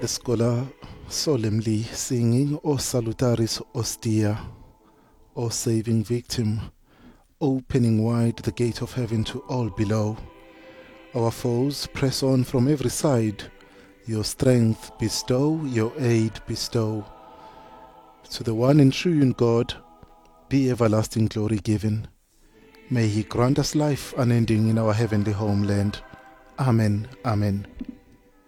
The scholar solemnly singing, O salutaris ostia, O saving victim, opening wide the gate of heaven to all below. Our foes press on from every side. Your strength bestow, your aid bestow. To the one and true God be everlasting glory given. May He grant us life unending in our heavenly homeland. Amen. Amen.